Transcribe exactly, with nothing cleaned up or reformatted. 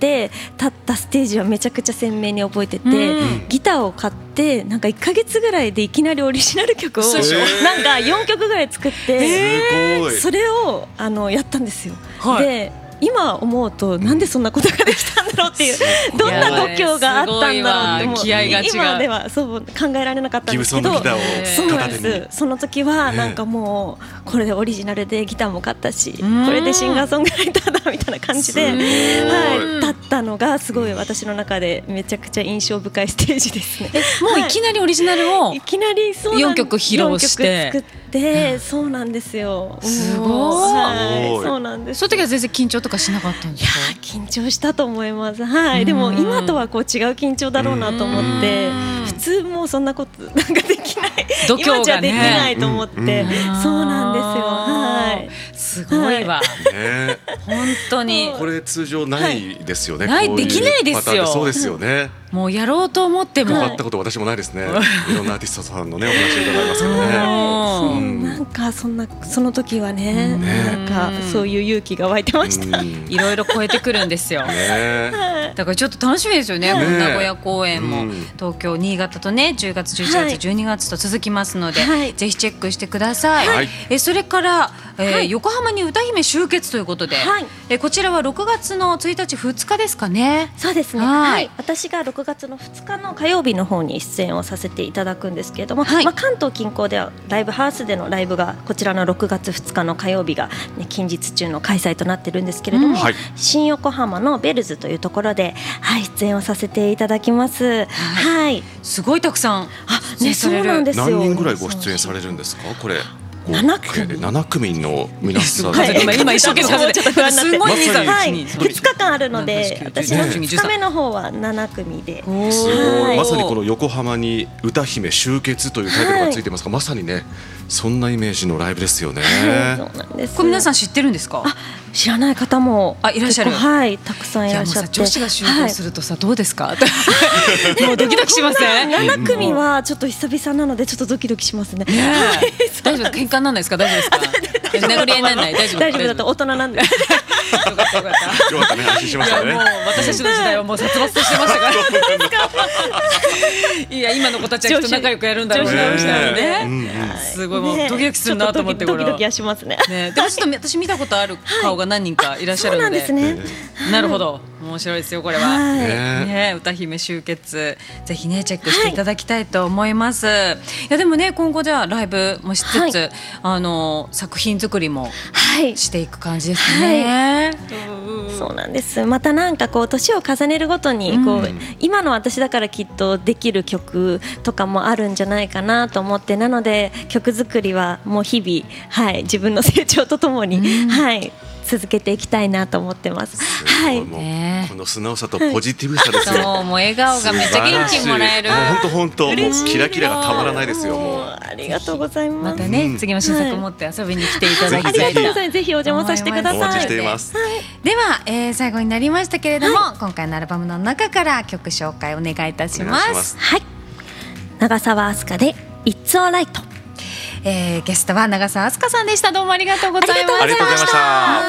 で立ったステージはめちゃくちゃ鮮明に覚えてて、うん、ギターを買ってなんかいっかげつぐらいでいきなりオリジナル曲をなんかよんきょくぐらい作って、それをあのやったんですよ、はい、で今思うとなんでそんなことができたんだろうっていう、どんな度胸があったんだろうってもう気合が違う、 今ではそう考えられなかったんですけど、 ギブソンのギターをそうなんです。その時はなんかもうこれでオリジナルでギターも買ったし、これでシンガーソングライターだみたいな感じで、はい、立ったのがすごい私の中でめちゃくちゃ印象深いステージですね。 もういきなりオリジナルをいきなりそうよんきょく披露してよんきょく作って、そうなんですよ。 すごい、 はい、そうなんです。 その時は全然緊張とかしなかったんですか？ いや緊張したと思います、はい、でも今とはこう違う緊張だろうなと思って、普通もうそんなことなんかできない、 度胸がね、 今じゃできないと思って、そうなんですよ、はい、 すごいわ、はいね、本当にこれ通常ないですよね、 はい、ないできないですよ。 そうですよね。 もうやろうと思ってもかかったこと私もないですね。いろんなアーティストさんのねお話伺いますけどね。 そう、なんかそんなその時はね、なんかそういう勇気が湧いてました。 いろいろ超えてくるんですよ。ね、だからちょっと楽しみですよね。ね、名古屋公演も東京、新潟とねじゅうがつ、じゅういちがつ、じゅうにがつと続きますので、はい、ぜひチェックしてください。はい、えそれから、えーはい、横浜に歌姫集結ということで、はい、えこちらはろくがつのついたち、ふつかですかね。 そうですね。はいはい、私がろくがつのふつかの火曜日の方に出演をさせていただくんですけれども、はい、まあ、関東近郊ではライブハウスでのライブがこちらのろくがつふつかの火曜日が、ね、近日中の開催となってるんですけれども、うん、はい、新横浜のベルズというところで、はい、出演をさせていただきます。はい、はい、 すごいたくさん、あ、 ね、そうなんですよ。 何人ぐらいご出演されるんですかこれ？ ななくみななくみの皆さん、 はい、今一生懸命数えてちょっと不安になって、すごい人数、 はい、ふつかかんあるので、私のふつかめの方はななくみで、 はい、まさにこの横浜に歌姫集結というタイトルがついてますが、はい、まさにねそんなイメージのライブですよね。 はい、そうなんです。 これ皆さん知ってるんですか？ あ、知らない方もあいらっしゃる。 はい、たくさんいらっしゃって。 女子が集合するとさ、はい、どうですか？もうドキドキしません？ ななくみはちょっと久々なのでちょっとドキドキしますね。 大丈夫？喧嘩にならないですか？大丈夫ですか？殴り合いにならない？大丈夫？ 大丈夫だった。大人なんで。よかったよかった。よかったね、安心しましたね。 もう私たちの時代はもう殺伐としてましたから。いや今の子たちはきっと仲良くやるんだろうね。すごいもうドキドキするなと思って、 ドキドキはしますね。 でもちょっと私見たことある顔が何人かいらっしゃるので。 そうなんですね。 なるほど。面白いですよこれは。ね、歌姫集結ぜひねチェックしていただきたいと思います。いやでもね今後じゃあライブもしつつ、あの作品作りもしていく感じですね。 そうなんです。またなんかこう年を重ねるごとにこう、うん、今の私だからきっとできる曲とかもあるんじゃないかなと思って、なので曲作りはもう日々、はい、自分の成長とともに、うん、はい、続けていきたいなと思ってます。はい、 ね、この素直さとポジティブさですよ。 そう、もう笑顔がめっちゃ元気もらえる。 本当本当、もうキラキラがたまらないですよ。もうありがとうございます。 またね、うん、次の新作を持って遊びに来ていただきたいと、 はい、ぜひお邪魔させてください。 お待ちしています。 はい、 では、えー、最後になりましたけれども、はい、今回のアルバムの中から曲紹介お願いいたします。ます、 はい、長澤飛鳥で It's Alright。 えー、ゲストは長澤飛鳥さんでした。どうもありがとうございました。 ありがとうございました。